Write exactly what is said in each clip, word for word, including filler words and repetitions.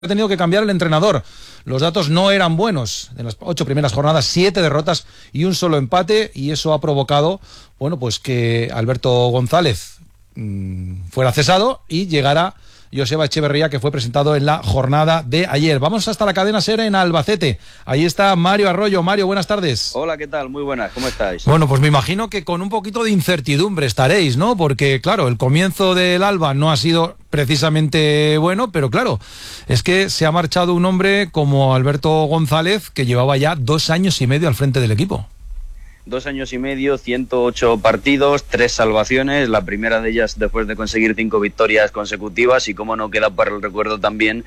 ha tenido que cambiar el entrenador. Los datos no eran buenos. En las ocho primeras jornadas, siete derrotas y un solo empate, y eso ha provocado, bueno, pues que Alberto González mmm, fuera cesado y llegara Joseba Echeverría, que fue presentado en la jornada de ayer. Vamos hasta la cadena SER en Albacete. Ahí está Mario Arroyo. Mario, buenas tardes. Hola, ¿qué tal? Muy buenas, ¿cómo estáis? Bueno, pues me imagino que con un poquito de incertidumbre estaréis, ¿no? Porque, claro, el comienzo del Alba no ha sido precisamente bueno, pero claro, es que se ha marchado un hombre como Alberto González, que llevaba ya dos años y medio al frente del equipo. Dos años y medio, ciento ocho partidos, tres salvaciones, la primera de ellas después de conseguir cinco victorias consecutivas, y cómo no queda para el recuerdo también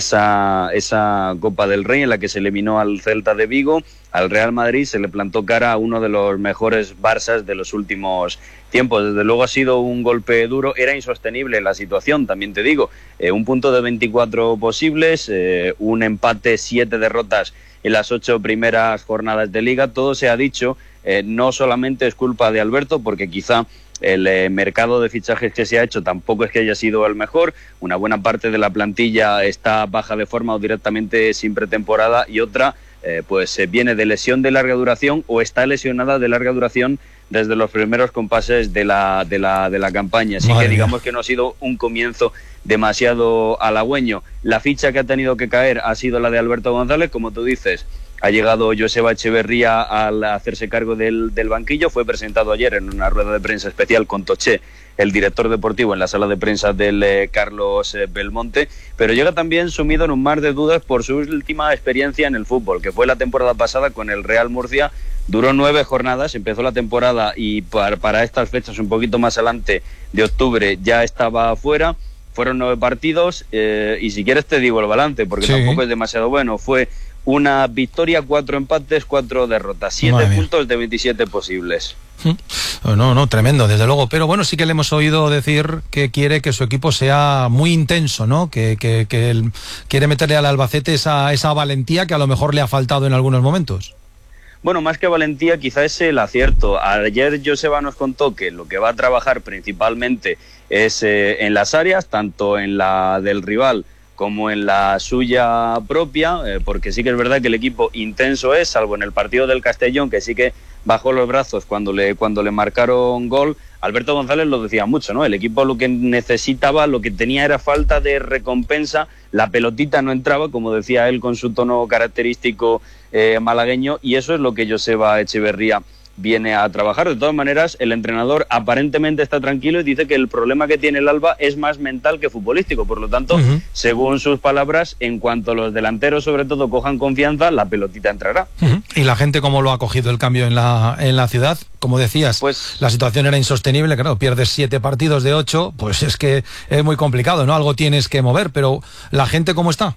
esa, esa Copa del Rey en la que se eliminó al Celta de Vigo. Al Real Madrid se le plantó cara a uno de los mejores Barças de los últimos tiempos. Desde luego ha sido un golpe duro, era insostenible la situación, también te digo, eh, un punto de veinticuatro posibles, eh, un empate, siete derrotas en las ocho primeras jornadas de Liga. Todo se ha dicho. Eh, no solamente es culpa de Alberto, porque quizá el eh, mercado de fichajes que se ha hecho tampoco es que haya sido el mejor. Una buena parte de la plantilla está baja de forma o directamente sin pretemporada, y otra eh, pues eh, viene de lesión de larga duración o está lesionada de larga duración desde los primeros compases de la, de la, de la campaña. Así Madre que digamos mía. que no ha sido un comienzo demasiado halagüeño. La ficha que ha tenido que caer ha sido la de Alberto González, como tú dices. Ha llegado Joseba Echeverría al hacerse cargo del, del banquillo. Fue presentado ayer en una rueda de prensa especial con Toché, el director deportivo, en la sala de prensa del eh, Carlos eh, Belmonte, pero llega también sumido en un mar de dudas por su última experiencia en el fútbol, que fue la temporada pasada con el Real Murcia. Duró nueve jornadas, empezó la temporada y para, para estas fechas, un poquito más adelante de octubre, ya estaba fuera. Fueron nueve partidos eh, y si quieres te digo el balance, porque sí. tampoco es demasiado bueno. Fue una victoria, cuatro empates, cuatro derrotas, siete puntos de veintisiete posibles. No, no, tremendo, desde luego. Pero bueno, sí que le hemos oído decir que quiere que su equipo sea muy intenso, ¿no? Que, que, que él quiere meterle al Albacete esa, esa valentía que a lo mejor le ha faltado en algunos momentos. Bueno, más que valentía, quizá es el acierto. Ayer Joseba nos contó que lo que va a trabajar principalmente es eh, en las áreas, tanto en la del rival como en la suya propia, eh, porque sí que es verdad que el equipo intenso es, salvo en el partido del Castellón, que sí que bajó los brazos cuando le, cuando le marcaron gol. Alberto González lo decía mucho, ¿no? El equipo lo que necesitaba, lo que tenía era falta de recompensa, la pelotita no entraba, como decía él con su tono característico eh, malagueño, y eso es lo que Joseba Echeverría viene a trabajar. De todas maneras, el entrenador aparentemente está tranquilo y dice que el problema que tiene el Alba es más mental que futbolístico. Por lo tanto, uh-huh. según sus palabras, en cuanto los delanteros sobre todo cojan confianza, la pelotita entrará. Uh-huh. ¿Y la gente cómo lo ha cogido el cambio en la, en la ciudad? Como decías, pues la situación era insostenible, claro, pierdes siete partidos de ocho, pues es que es muy complicado, ¿no? Algo tienes que mover, pero ¿la gente cómo está?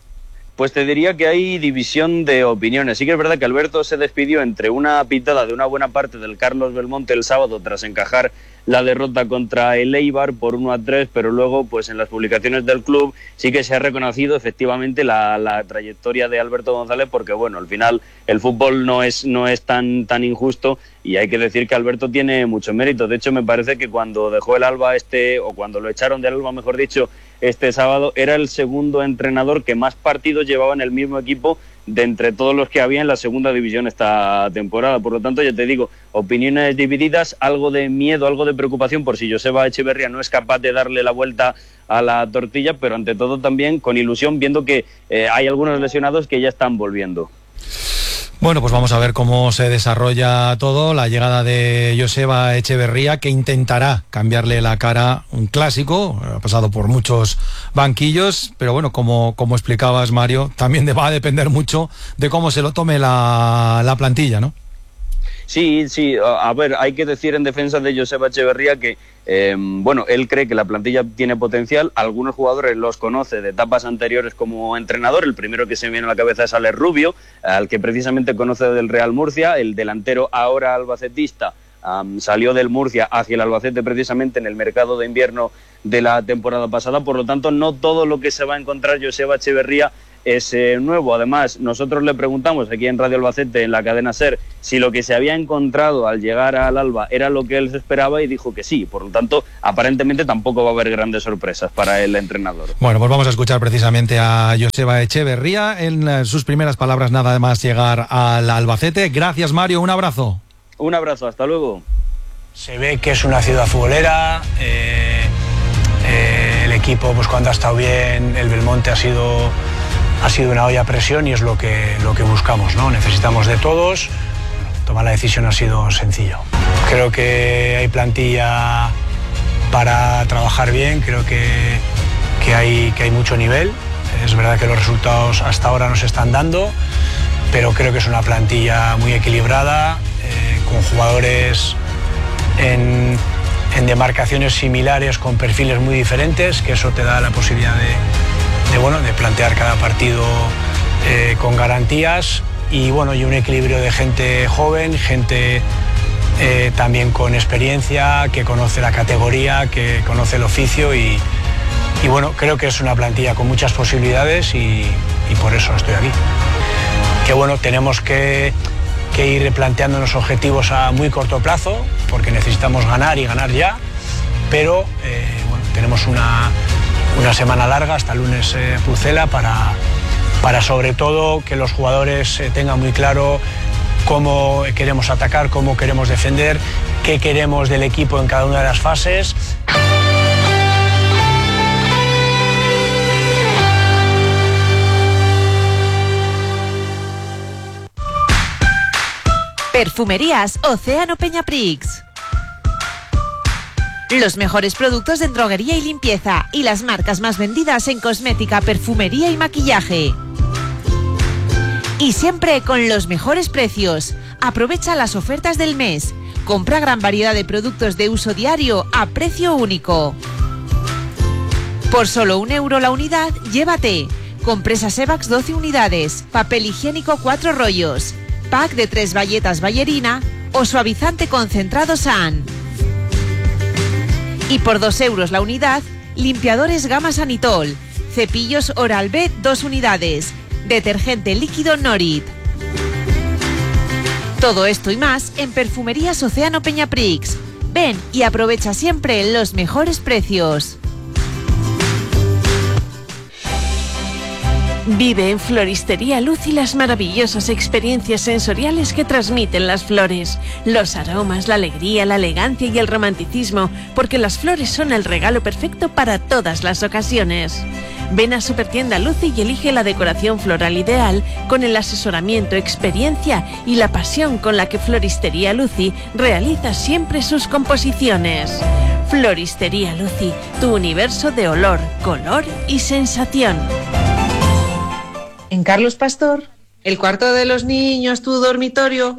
Pues te diría que hay división de opiniones. Sí que es verdad que Alberto se despidió entre una pitada de una buena parte del Carlos Belmonte el sábado tras encajar la derrota contra el Eibar por uno a tres, pero luego pues en las publicaciones del club sí que se ha reconocido efectivamente la, la trayectoria de Alberto González, porque bueno, al final el fútbol no es, no es tan, tan injusto, y hay que decir que Alberto tiene mucho mérito. De hecho, me parece que cuando dejó el Alba este, o cuando lo echaron del Alba, mejor dicho, este sábado, era el segundo entrenador que más partidos llevaba en el mismo equipo de entre todos los que había en la segunda división esta temporada. Por lo tanto, ya te digo, opiniones divididas, algo de miedo, algo de preocupación por si Joseba Echeverría no es capaz de darle la vuelta a la tortilla, pero ante todo también con ilusión, viendo que eh, hay algunos lesionados que ya están volviendo. Bueno, pues vamos a ver cómo se desarrolla todo, la llegada de Joseba Echeverría, que intentará cambiarle la cara, un clásico, ha pasado por muchos banquillos, pero bueno, como, como explicabas, Mario, también va a depender mucho de cómo se lo tome la, la plantilla, ¿no? Sí, sí, a ver, hay que decir en defensa de Joseba Echeverría que, eh, bueno, él cree que la plantilla tiene potencial, algunos jugadores los conoce de etapas anteriores como entrenador. El primero que se me viene a la cabeza es Alex Rubio, al que precisamente conoce del Real Murcia, el delantero ahora albacetista. Um, salió del Murcia hacia el Albacete precisamente en el mercado de invierno de la temporada pasada. Por lo tanto, no todo lo que se va a encontrar Joseba Echeverría es eh, nuevo. Además, nosotros le preguntamos aquí en Radio Albacete, en la cadena SER, si lo que se había encontrado al llegar al Alba era lo que él se esperaba, y dijo que sí. Por lo tanto, aparentemente tampoco va a haber grandes sorpresas para el entrenador. Bueno, pues vamos a escuchar precisamente a Joseba Echeverría en sus primeras palabras nada más llegar al Albacete. Gracias, Mario, un abrazo. Un abrazo, hasta luego. Se ve que es una ciudad futbolera, eh, eh, el equipo, pues cuando ha estado bien, el Belmonte ha sido... ha sido una olla a presión y es lo que, lo que buscamos, ¿no? Necesitamos de todos. Tomar la decisión ha sido sencillo. Creo que hay plantilla para trabajar bien, creo que, que, hay, que hay mucho nivel. Es verdad que los resultados hasta ahora no se están dando, pero creo que es una plantilla muy equilibrada, eh, con jugadores en, en demarcaciones similares, con perfiles muy diferentes, que eso te da la posibilidad de De, bueno, de plantear cada partido eh, con garantías y, bueno, y un equilibrio de gente joven, gente eh, también con experiencia, que conoce la categoría, que conoce el oficio y, y bueno, creo que es una plantilla con muchas posibilidades y, y por eso estoy aquí. Que bueno, tenemos que, que ir planteándonos objetivos a muy corto plazo porque necesitamos ganar y ganar ya, pero eh, bueno, tenemos una... una semana larga hasta el lunes eh, Pucela para, para sobre todo que los jugadores eh, tengan muy claro cómo queremos atacar, cómo queremos defender, qué queremos del equipo en cada una de las fases. Perfumerías Océano Peñaprix. Los mejores productos en droguería y limpieza y las marcas más vendidas en cosmética, perfumería y maquillaje. Y siempre con los mejores precios. Aprovecha las ofertas del mes. Compra gran variedad de productos de uso diario a precio único. Por solo un euro la unidad, llévate compresas Evax doce unidades, papel higiénico cuatro rollos, pack de tres bayetas Ballerina o suavizante concentrado San. Y por dos euros la unidad, limpiadores Gama Sanitol, cepillos Oral-B dos unidades, detergente líquido Norit. Todo esto y más en Perfumerías Océano Peñaprix. Ven y aprovecha siempre los mejores precios. Vive en Floristería Lucy las maravillosas experiencias sensoriales que transmiten las flores, los aromas, la alegría, la elegancia y el romanticismo, porque las flores son el regalo perfecto para todas las ocasiones. Ven a Supertienda Lucy y elige la decoración floral ideal con el asesoramiento, experiencia y la pasión con la que Floristería Lucy realiza siempre sus composiciones. Floristería Lucy, tu universo de olor, color y sensación. En Carlos Pastor, el cuarto de los niños, tu dormitorio